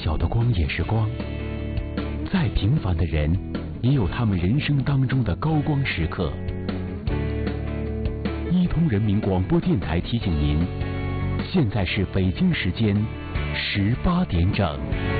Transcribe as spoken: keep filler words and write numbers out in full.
小的光也是光，再平凡的人也有他们人生当中的高光时刻。一通人民广播电台提醒您，现在是北京时间十八点整。